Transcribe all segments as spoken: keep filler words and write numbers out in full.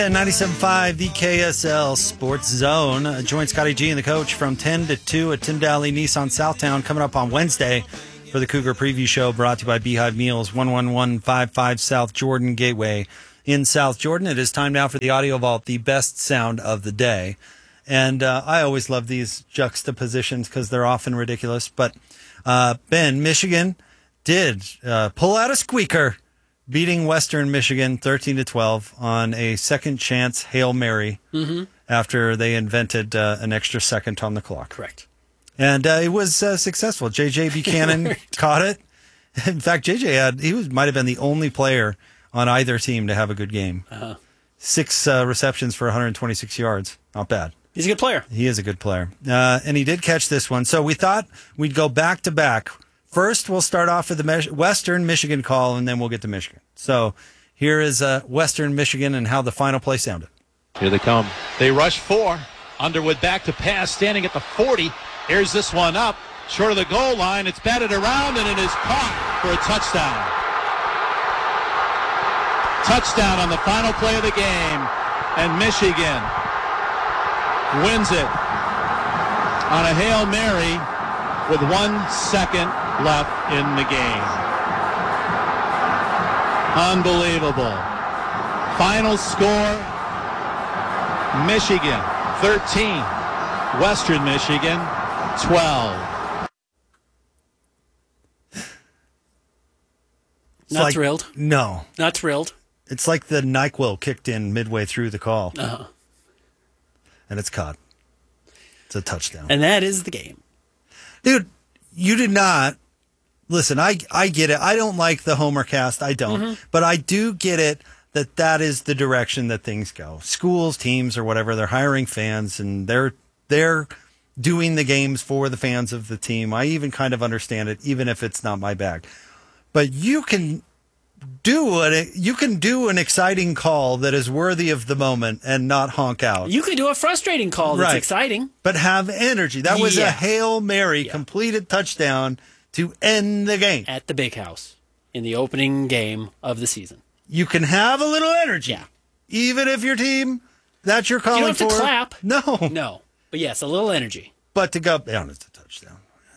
ninety-seven point five, the K S L Sports Zone. Uh, join Scotty G and the coach from ten to two at Tim Daly Nissan Southtown coming up on Wednesday for the Cougar Preview Show, brought to you by Beehive Meals, one one one five five South Jordan Gateway in South Jordan. It is time now for the Audio Vault, the best sound of the day. And uh, I always love these juxtapositions because they're often ridiculous. But uh, Ben, Michigan did uh, pull out a squeaker, beating Western Michigan thirteen to twelve on a second chance Hail Mary mm-hmm. after they invented uh, an extra second on the clock. Correct. And uh, it was uh, successful. J J Buchanan caught it. In fact, J J had he was might have been the only player on either team to have a good game. Uh-huh. Six uh, receptions for one hundred twenty-six yards. Not bad. He's a good player. He is a good player. Uh, and he did catch this one. So we thought we'd go back to back. First, we'll start off with the Me- Western Michigan call, and then we'll get to Michigan. So here is uh, Western Michigan and how the final play sounded. Here they come. They rush four. Underwood back to pass, standing at the forty. Here's this one up, short of the goal line. It's batted around, and it is caught for a touchdown. Touchdown on the final play of the game, and Michigan wins it on a Hail Mary with one second left in the game. Unbelievable. Final score, Michigan thirteen, Western Michigan twelve. Not like, thrilled. No. Not thrilled. It's like the NyQuil kicked in midway through the call. Uh-huh. And it's caught. It's a touchdown. And that is the game. Dude, you did not. Listen, I I get it. I don't like the Homer cast. I don't. Mm-hmm. But I do get it that that is the direction that things go. Schools, teams, or whatever, they're hiring fans, and they're they're doing the games for the fans of the team. I even kind of understand it, even if it's not my bag. But you can do it. You can do an exciting call that is worthy of the moment and not honk out. You could do a frustrating call that's right. exciting. But have energy. That was yeah. a Hail Mary, yeah. completed touchdown to end the game. At the Big House in the opening game of the season. You can have a little energy. Yeah. Even if your team, that's your calling for. You don't have to clap. No. No. But yes, a little energy. But to go down is a touchdown.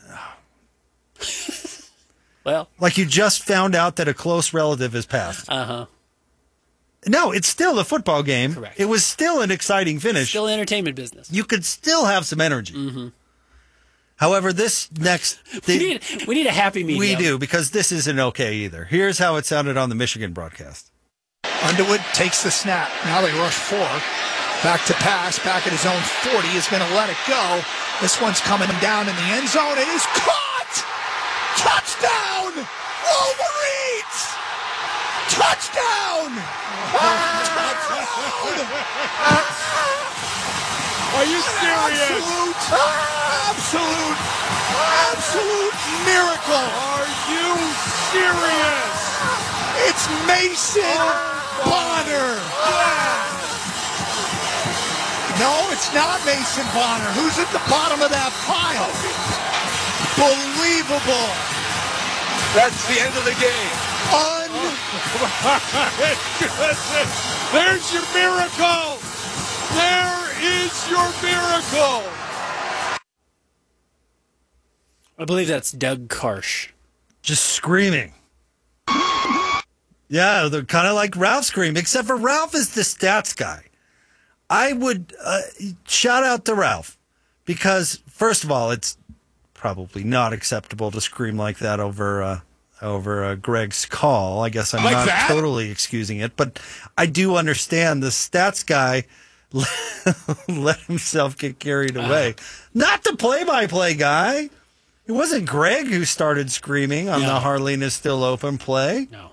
Well. Like you just found out that a close relative has passed. Uh-huh. No, it's still a football game. Correct. It was still an exciting finish. Still entertainment business. You could still have some energy. Mm-hmm. However, this next... we, need, we need a happy medium. We do, because this isn't okay either. Here's how it sounded on the Michigan broadcast. Underwood takes the snap. Now they rush four. Back to pass. Back at his own forty. Is going to let it go. This one's coming down in the end zone. It is caught! Touchdown! Wolverines! Touchdown! Are you serious? Absolute, absolute, absolute miracle. Are you serious? It's Mason Bonner. Yeah. No, it's not Mason Bonner. Who's at the bottom of that pile? Believable. That's the end of the game. Un- There's your miracle. There is your miracle. I believe that's Doug Karsh. Just screaming. Yeah, they're kind of like Ralph scream, except for Ralph is the stats guy. I would uh, shout out to Ralph because, first of all, it's probably not acceptable to scream like that over uh, over uh, Greg's call. I guess I'm like not that? totally excusing it, but I do understand the stats guy let himself get carried away. Uh, not the play-by-play guy. It wasn't Greg who started screaming on no. the Harleen is still open play. No.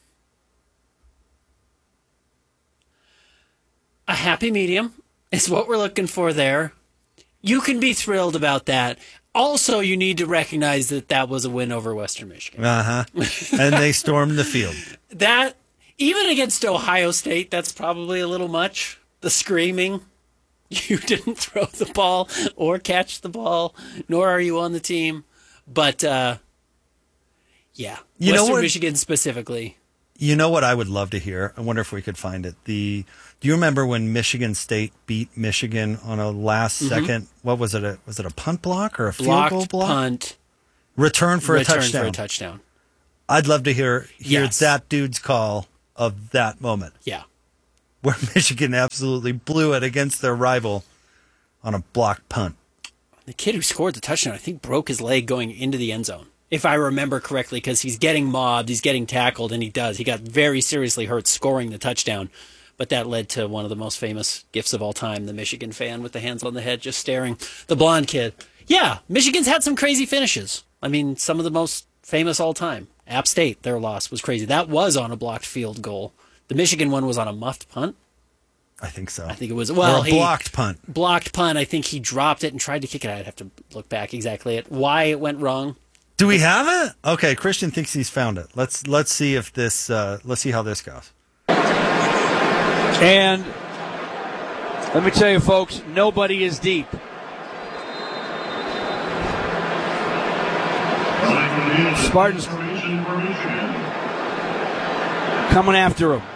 A happy medium is what we're looking for there. You can be thrilled about that. Also, you need to recognize that that was a win over Western Michigan. Uh-huh. And they stormed the field. That, even against Ohio State, that's probably a little much. The screaming. You didn't throw the ball or catch the ball, nor are you on the team. But, uh, yeah, you Western know what, Michigan specifically. You know what I would love to hear? I wonder if we could find it. The Do you remember when Michigan State beat Michigan on a last second? Mm-hmm. What was it? A, was it a punt block or a field Blocked goal block? Punt. Return for Return a touchdown. for a touchdown. I'd love to hear hear Yes. that dude's call of that moment. Yeah. Where Michigan absolutely blew it against their rival on a blocked punt. The kid who scored the touchdown, I think, broke his leg going into the end zone, if I remember correctly, because he's getting mobbed, he's getting tackled, and he does. He got very seriously hurt scoring the touchdown. But that led to one of the most famous gifs of all time, the Michigan fan with the hands on the head just staring. The blonde kid. Yeah, Michigan's had some crazy finishes. I mean, some of the most famous all time. App State, their loss was crazy. That was on a blocked field goal. The Michigan one was on a muffed punt. I think so. I think it was, well, or a he, blocked punt. Blocked punt. I think he dropped it and tried to kick it. I'd have to look back exactly at why it went wrong. Do we have it? Okay, Christian thinks he's found it. Let's let's see if this uh, let's see how this goes. And let me tell you, folks, nobody is deep. Spartans coming after him.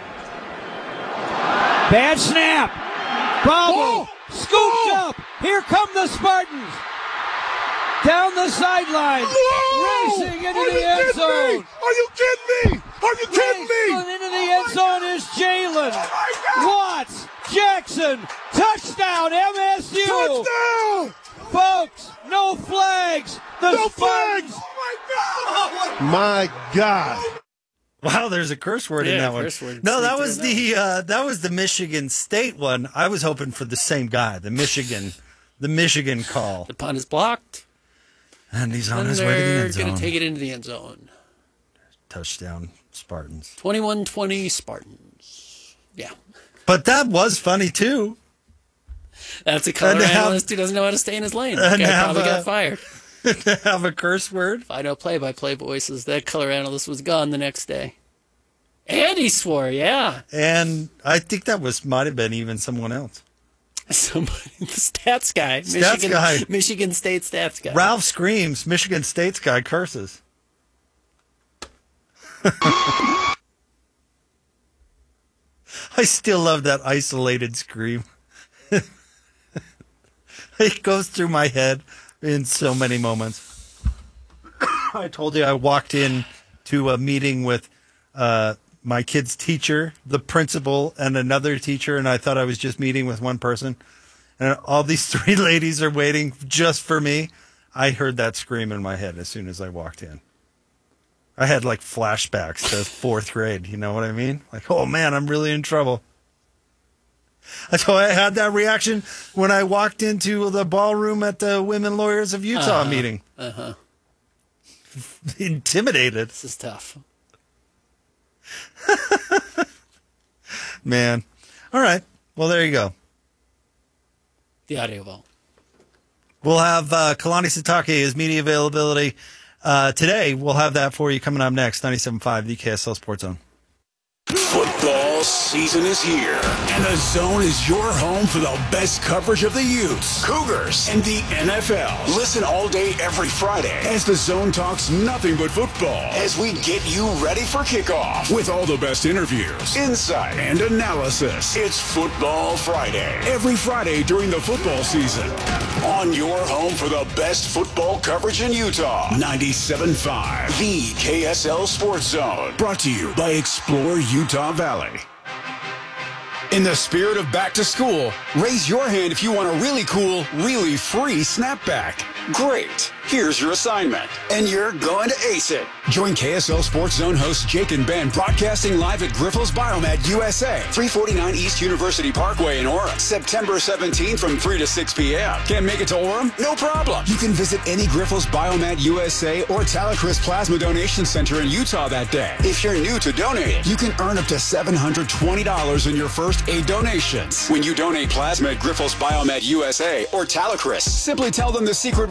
Bad snap. Bobble. Scooped Whoa. up. Here come the Spartans. Down the sideline. Whoa. Racing into Are the you end kidding zone. me? Are you kidding me? Are you kidding me? Racing into the end zone is Jalen Oh Watts Jackson. Touchdown, M S U. Touchdown! Folks, no flags. The No Spartans. flags! Oh my God! Wow, there's a curse word in Yeah, that one. curse word No, that sneaked was in the uh, that was the Michigan State one. I was hoping for the same guy, the Michigan, the Michigan call, The punt is blocked. and he's on And his way to the they're end going zone. to take it into the end zone. Touchdown, Spartans. twenty-one twenty Spartans. Yeah. But that was funny too. That's a color And to have- analyst who doesn't know how to stay in his lane. and That to guy have probably a- got fired. To have a curse word. I know play-by-play voices. That color analyst was gone the next day. And he swore, yeah. And I think that was might have been even someone else. Somebody, the stats guy. Stats Michigan, guy. Michigan State stats guy. Ralph screams, Michigan State's guy curses. I still love that isolated scream. It goes through my head in so many moments. I told you I walked in to a meeting with uh, my kid's teacher, the principal, and another teacher, and I thought I was just meeting with one person. And all these three ladies are waiting just for me. I heard that scream in my head as soon as I walked in. I had like flashbacks to fourth grade. You know what I mean? Like, oh man, I'm really in trouble. So I had that reaction when I walked into the ballroom at the Women Lawyers of Utah Uh-huh. meeting. Uh-huh. Intimidated. This is tough. Man. All right. Well, there you go. The audio vault. We'll have uh, Kalani Sitake, his media availability. Uh, today, we'll have that for you coming up next. ninety-seven point five, the K S L Sports Zone. Football season is here, and the Zone is your home for the best coverage of the Utes, Cougars, and the N F L. Listen all day, every Friday, as the Zone talks nothing but football, as we get you ready for kickoff with all the best interviews, insight, and analysis. It's Football Friday, every Friday during the football season, on your home for the best football coverage in Utah. ninety-seven point five, the K S L Sports Zone, brought to you by Explore Utah Valley. In the spirit of back to school, raise your hand if you want a really cool, really free snapback. Great. Here's your assignment, and you're going to ace it. Join K S L Sports Zone hosts Jake and Ben broadcasting live at Grifols Biomed U S A, three forty-nine East University Parkway in Orem, September seventeenth from three to six p.m. Can't make it to Orem? No problem. You can visit any Grifols Biomed U S A or Talacris Plasma Donation Center in Utah that day. If you're new to donating, you can earn up to seven hundred twenty dollars in your first eight donations. When you donate plasma at Grifols Biomed U S A or Talacris, simply tell them the secret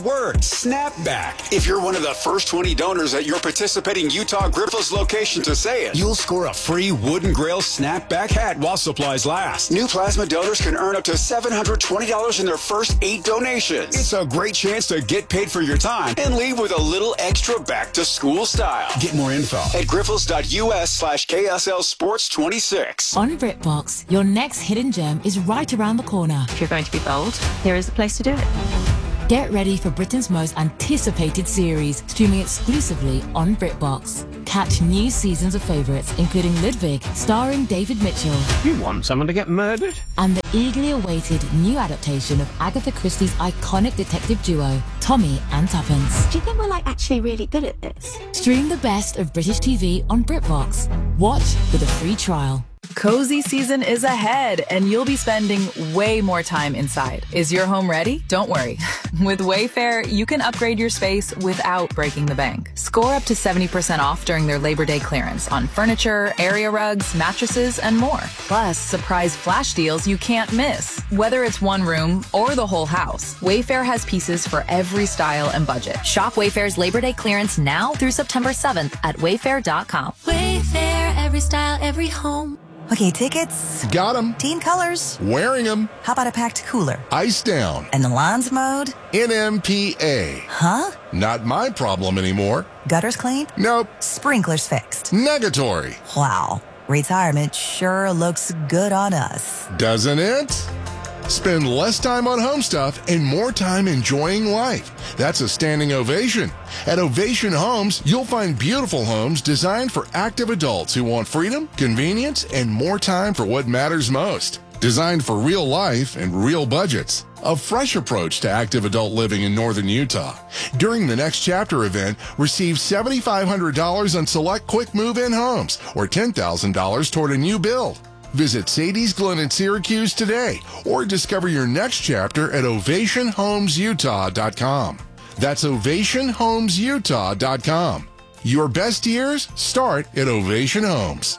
word, snapback. If you're one of the first twenty donors at your participating Utah Griffles location to say it, you'll score a free Wooden Grail snapback hat while supplies last. New plasma donors can earn up to seven hundred twenty dollars in their first eight donations. It's a great chance to get paid for your time and leave with a little extra back to school style. Get more info at griffles.us slash KSL Sports 26. On BritBox, your next hidden gem is right around the corner. If you're going to be bold, here is the place to do it. Get ready for Britain's most anticipated series, streaming exclusively on BritBox. Catch new seasons of favourites, including Ludwig, starring David Mitchell. You want someone to get murdered? And the eagerly awaited new adaptation of Agatha Christie's iconic detective duo, Tommy and Tuppence. Do you think we're like actually really good at this? Stream the best of British T V on BritBox. Watch with a free trial. Cozy season is ahead, and you'll be spending way more time inside. Is your home ready? Don't worry. With Wayfair, you can upgrade your space without breaking the bank. Score up to seventy percent off during their Labor Day clearance on furniture, area rugs, mattresses, and more. Plus, surprise flash deals you can't miss. Whether it's one room or the whole house, Wayfair has pieces for every style and budget. Shop Wayfair's Labor Day clearance now through September seventh at wayfair dot com. Wayfair, every style, every home. Okay, tickets. Got them. Team colors. Wearing them. How about a packed cooler? Ice down. And the lawns mowed? N M P A. Huh? Not my problem anymore. Gutters cleaned? Nope. Sprinklers fixed? Negatory. Wow. Retirement sure looks good on us. Doesn't it? Spend less time on home stuff and more time enjoying life. That's a standing ovation. At Ovation Homes, you'll find beautiful homes designed for active adults who want freedom, convenience, and more time for what matters most. Designed for real life and real budgets. A fresh approach to active adult living in northern Utah. During the Next Chapter event, receive seven thousand five hundred dollars on select quick move-in homes or ten thousand dollars toward a new build. Visit Sadie's Glen in Syracuse today or discover your next chapter at ovation homes utah dot com. That's ovation homes utah dot com. Your best years start at Ovation Homes.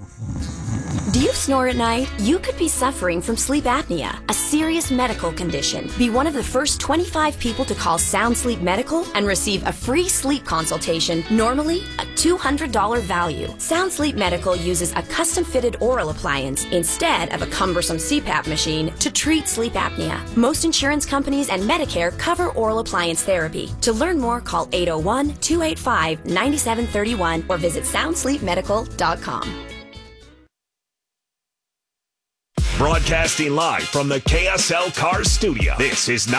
Do you snore at night? You could be suffering from sleep apnea, a serious medical condition. Be one of the first twenty-five people to call Sound Sleep Medical and receive a free sleep consultation, normally a two hundred dollars value. Sound Sleep Medical uses a custom-fitted oral appliance instead of a cumbersome C PAP machine to treat sleep apnea. Most insurance companies and Medicare cover oral appliance therapy. To learn more, call eight oh one, two eight five, nine seven three one or visit sound sleep medical dot com. Broadcasting live from the K S L Cars studio. This is